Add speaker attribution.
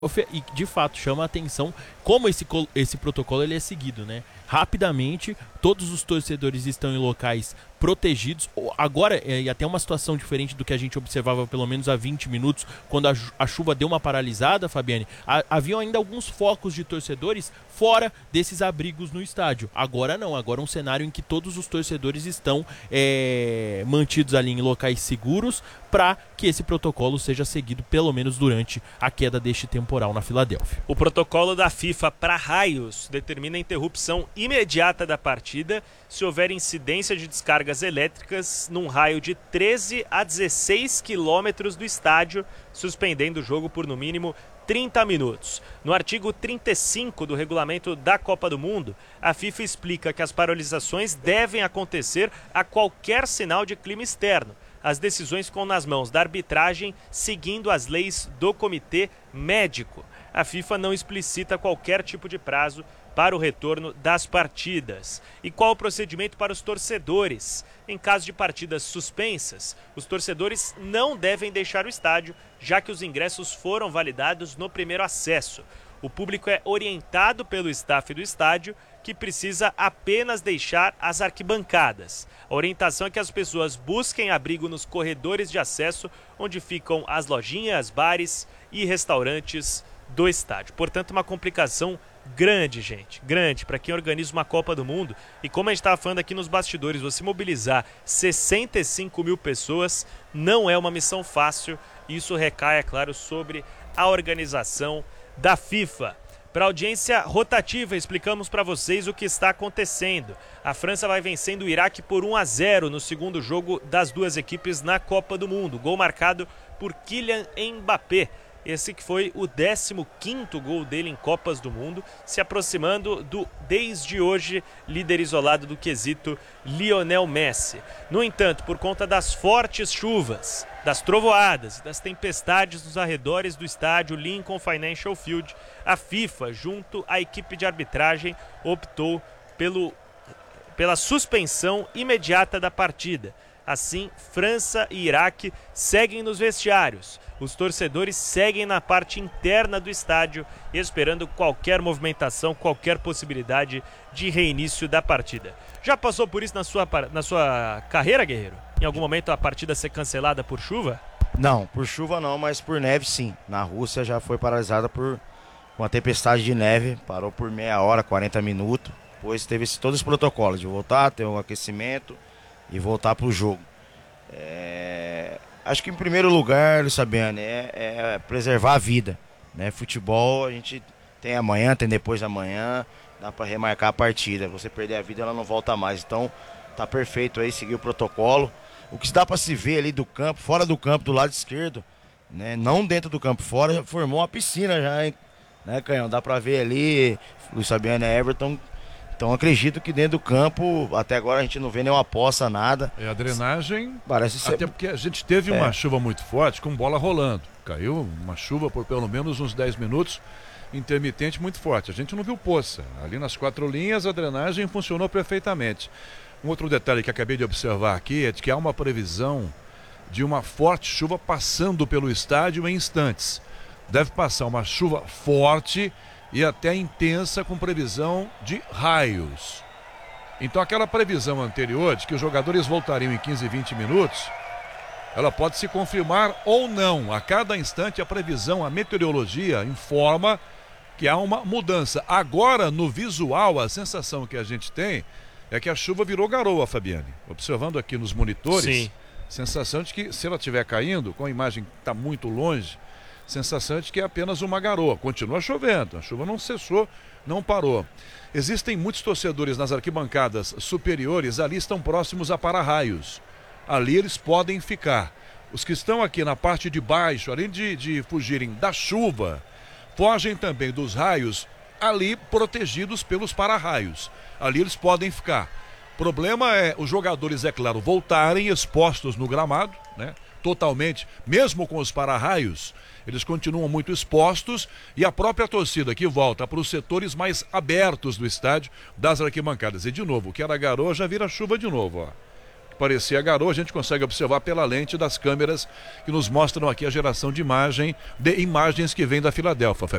Speaker 1: E de fato chama a atenção como esse protocolo ele é seguido, né? Rapidamente, todos os torcedores estão em locais protegidos. Agora, é até uma situação diferente do que a gente observava pelo menos há 20 minutos, quando a chuva deu uma paralisada, Fabiane. Haviam ainda alguns focos de torcedores fora desses abrigos no estádio. Agora não, agora é um cenário em que todos os torcedores estão mantidos ali em locais seguros para que esse protocolo seja seguido pelo menos durante a queda deste temporal na Filadélfia.
Speaker 2: O protocolo da FIFA para raios determina a interrupção imediata da partida se houver incidência de descargas elétricas num raio de 13 a 16 quilômetros do estádio, suspendendo o jogo por no mínimo 30 minutos. No artigo 35 do regulamento da Copa do Mundo, a FIFA explica que as paralisações devem acontecer a qualquer sinal de clima externo. As decisões ficam nas mãos da arbitragem, seguindo as leis do Comitê Médico. A FIFA não explicita qualquer tipo de prazo para o retorno das partidas. E qual o procedimento para os torcedores? Em caso de partidas suspensas, os torcedores não devem deixar o estádio, já que os ingressos foram validados no primeiro acesso. O público é orientado pelo staff do estádio, que precisa apenas deixar as arquibancadas. A orientação é que as pessoas busquem abrigo nos corredores de acesso, onde ficam as lojinhas, bares e restaurantes do estádio. Portanto, uma complicação grande, gente, grande, para quem organiza uma Copa do Mundo. E como a gente estava falando aqui nos bastidores, você mobilizar 65 mil pessoas não é uma missão fácil. Isso recai, é claro, sobre a organização da FIFA. Para audiência rotativa, explicamos para vocês o que está acontecendo. A França vai vencendo o Iraque por 1-0 no segundo jogo das duas equipes na Copa do Mundo. Gol marcado por Kylian Mbappé. Esse que foi o 15º gol dele em Copas do Mundo, se aproximando do, desde hoje, líder isolado do quesito Lionel Messi. No entanto, por conta das fortes chuvas, das trovoadas e das tempestades nos arredores do estádio Lincoln Financial Field, a FIFA, junto à equipe de arbitragem, optou pela suspensão imediata da partida. Assim, França e Iraque seguem nos vestiários. Os torcedores seguem na parte interna do estádio, esperando qualquer movimentação, qualquer possibilidade de reinício da partida. Já passou por isso na sua carreira, Guerreiro? Em algum momento a partida ser cancelada por chuva?
Speaker 3: Não, por chuva não, mas por neve sim. Na Rússia já foi paralisada por uma tempestade de neve, parou por meia hora, 40 minutos. Depois teve todos os protocolos de voltar, ter um aquecimento e voltar para o jogo. Acho que em primeiro lugar, Luiz Fabiano, é preservar a vida, né? Futebol a gente tem amanhã, tem depois da manhã, dá para remarcar a partida. Você perder a vida, ela não volta mais. Então tá perfeito aí, seguir o protocolo. O que dá para se ver ali do campo, fora do campo, do lado esquerdo, né? Não dentro do campo, fora, formou uma piscina já, hein? Né, Canhão? Dá para ver ali, Luiz Fabiano e Everton. Então acredito que dentro do campo, até agora a gente não vê nenhuma poça, nada.
Speaker 4: A drenagem,
Speaker 3: parece ser...
Speaker 4: até porque a gente teve uma chuva muito forte com bola rolando. Caiu uma chuva por pelo menos uns 10 minutos, intermitente muito forte. A gente não viu poça. Ali nas 4 linhas a drenagem funcionou perfeitamente. Um outro detalhe que acabei de observar aqui é de que há uma previsão de uma forte chuva passando pelo estádio em instantes. Deve passar uma chuva forte e até intensa, com previsão de raios. Então aquela previsão anterior de que os jogadores voltariam em 15 e 20 minutos, ela pode se confirmar ou não. A cada instante a previsão, a meteorologia informa que há uma mudança. Agora, no visual, a sensação que a gente tem é que a chuva virou garoa, Fabiane. Observando aqui nos monitores, sim, sensação de que se ela estiver caindo, com a imagem que está muito longe, sensação de que é apenas uma garoa. Continua chovendo, a chuva não cessou, não parou. Existem muitos torcedores nas arquibancadas superiores, ali estão próximos a para-raios. Ali eles podem ficar. Os que estão aqui na parte de baixo, além de fugirem da chuva, fogem também dos raios, ali protegidos pelos para-raios. Ali eles podem ficar. O problema é os jogadores, é claro, voltarem expostos no gramado, né? Totalmente, mesmo com os para-raios, eles continuam muito expostos, e a própria torcida que volta para os setores mais abertos do estádio, das arquibancadas. E de novo, o que era garoa já vira chuva de novo, ó. parecia a garoa, a gente consegue observar pela lente das câmeras que nos mostram aqui a geração de imagens que vem da Filadélfia.